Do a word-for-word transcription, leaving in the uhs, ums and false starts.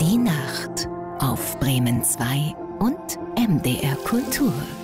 Die Nacht auf Bremen zwei und M D R Kultur.